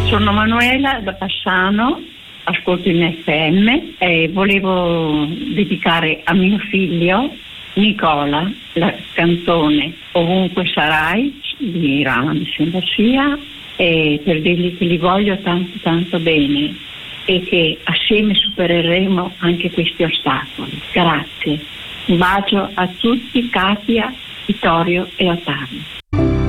Sono Manuela da Passano, ascolto in FM e volevo dedicare a mio figlio Nicola la canzone Ovunque sarai di Rama, mi sembra sia, e per dirgli che li voglio tanto tanto bene e che assieme supereremo anche questi ostacoli. Grazie. Un bacio a tutti, Katia, Vittorio e Ottavio.